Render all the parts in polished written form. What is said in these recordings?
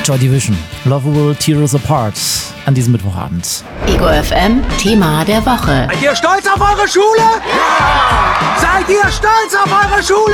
Joy Division, Love Will Tear Us Apart an diesem Mittwochabend. Ego FM, Thema der Woche. Seid ihr stolz auf eure Schule? Ja! Seid ihr stolz auf eure Schule?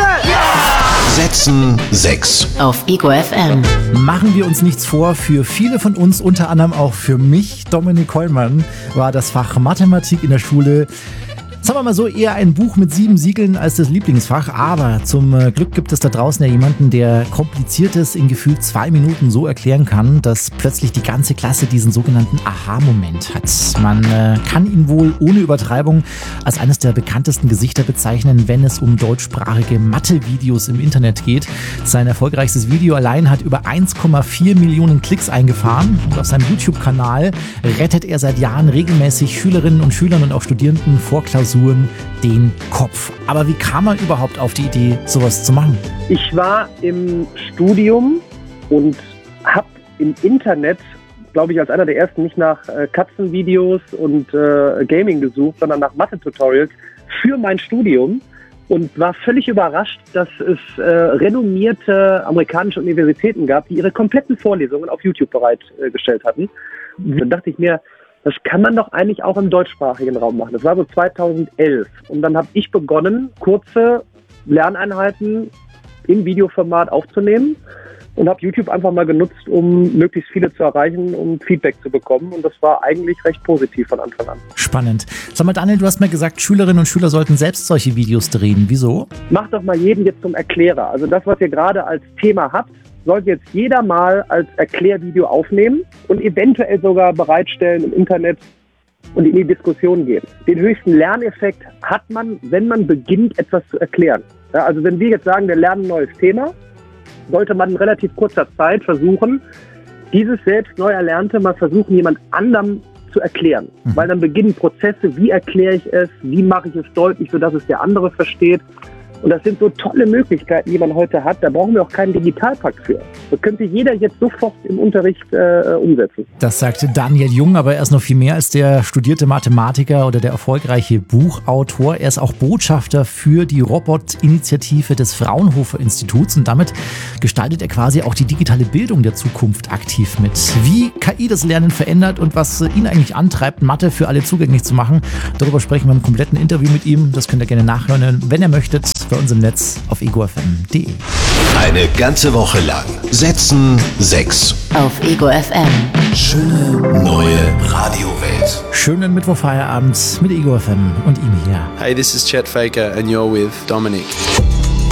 Ja! Sätzen 6. Auf Ego FM. Machen wir uns nichts vor, für viele von uns, unter anderem auch für mich, Dominik Hollmann, war das Fach Mathematik in der Schule, sagen wir mal so, eher ein Buch mit 7 Siegeln als das Lieblingsfach. Aber zum Glück gibt es da draußen ja jemanden, der Kompliziertes in gefühlt 2 Minuten so erklären kann, dass plötzlich die ganze Klasse diesen sogenannten Aha-Moment hat. Man kann ihn wohl ohne Übertreibung als eines der bekanntesten Gesichter bezeichnen, wenn es um deutschsprachige Mathe-Videos im Internet geht. Sein erfolgreichstes Video allein hat über 1,4 Millionen Klicks eingefahren. Und auf seinem YouTube-Kanal rettet er seit Jahren regelmäßig Schülerinnen und Schülern und auch Studierenden vor Klausuren den Kopf. Aber wie kam man überhaupt auf die Idee, sowas zu machen? Ich war im Studium und habe im Internet, glaube ich, als einer der ersten nicht nach Katzenvideos und Gaming gesucht, sondern nach Mathe-Tutorials für mein Studium und war völlig überrascht, dass es renommierte amerikanische Universitäten gab, die ihre kompletten Vorlesungen auf YouTube bereitgestellt hatten. Dann dachte ich mir, das kann man doch eigentlich auch im deutschsprachigen Raum machen. Das war so 2011. Und dann habe ich begonnen, kurze Lerneinheiten im Videoformat aufzunehmen und habe YouTube einfach mal genutzt, um möglichst viele zu erreichen, um Feedback zu bekommen. Und das war eigentlich recht positiv von Anfang an. Spannend. Sag mal, Daniel, du hast mir gesagt, Schülerinnen und Schüler sollten selbst solche Videos drehen. Wieso? Macht doch mal jeden jetzt zum Erklärer. Also das, was ihr gerade als Thema habt, sollte jetzt jeder mal als Erklärvideo aufnehmen und eventuell sogar bereitstellen im Internet und in die Diskussion gehen. Den höchsten Lerneffekt hat man, wenn man beginnt, etwas zu erklären. Ja, also wenn wir jetzt sagen, wir lernen ein neues Thema, sollte man in relativ kurzer Zeit versuchen, dieses selbst neu Erlernte mal versuchen, jemand anderem zu erklären. Weil dann beginnen Prozesse, wie erkläre ich es, wie mache ich es deutlich, sodass es der andere versteht. Und das sind so tolle Möglichkeiten, die man heute hat. Da brauchen wir auch keinen Digitalpakt für. Das könnte jeder jetzt sofort im Unterricht umsetzen. Das sagte Daniel Jung, aber er ist noch viel mehr als der studierte Mathematiker oder der erfolgreiche Buchautor. Er ist auch Botschafter für die Robot-Initiative des Fraunhofer Instituts und damit gestaltet er quasi auch die digitale Bildung der Zukunft aktiv mit. Wie KI das Lernen verändert und was ihn eigentlich antreibt, Mathe für alle zugänglich zu machen, darüber sprechen wir im kompletten Interview mit ihm. Das könnt ihr gerne nachhören, wenn ihr möchtet, bei uns im Netz auf egofm.de. Eine ganze Woche lang Sätzen 6. Auf Ego FM. Schöne neue Radiowelt. Schönen Mittwochfeierabend mit Ego FM und ihm hier. Hey, this is Chet Faker and you're with Dominic.